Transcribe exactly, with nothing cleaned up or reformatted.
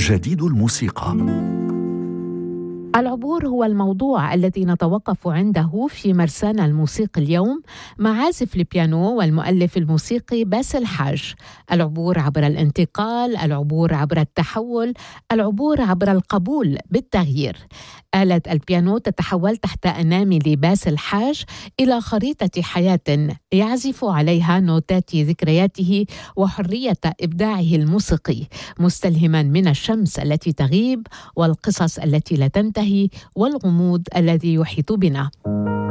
جديد الموسيقى. العبور هو الموضوع الذي نتوقف عنده في مرسانا الموسيقي اليوم مع عازف البيانو والمؤلف الموسيقي باسل حاج. العبور عبر الانتقال، العبور عبر التحول، العبور عبر القبول بالتغيير. آلة البيانو تتحول تحت أنامل باسل حاج إلى خريطة حياة يعزف عليها نوتات ذكرياته وحرية إبداعه الموسيقي، مستلهما من الشمس التي تغيب والقصص التي لا تنتهي والغموض الذي يحيط بنا.